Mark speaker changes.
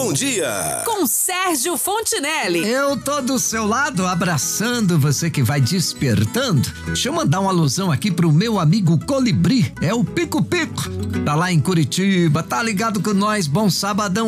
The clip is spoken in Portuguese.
Speaker 1: Bom Dia
Speaker 2: com Sérgio Fontinelli.
Speaker 3: Eu tô do seu lado, abraçando você que vai despertando. Deixa eu mandar uma alusão aqui pro meu amigo Colibri, é o Pico Pico. Tá lá em Curitiba, tá ligado com nós, bom sabadão.